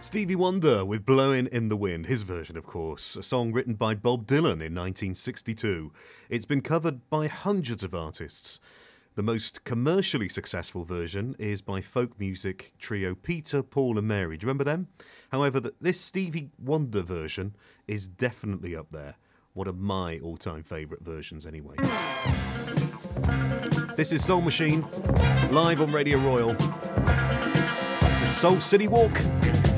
Stevie Wonder with Blowin' in the Wind, his version of course, a song written by Bob Dylan in 1962. It's been covered by hundreds of artists. The most commercially successful version is by folk music trio Peter, Paul and Mary. Do you remember them? However, this Stevie Wonder version is definitely up there. One of my all-time favourite versions anyway. This is Soul Machine, live on Radio Royal. It's a Soul City Walk.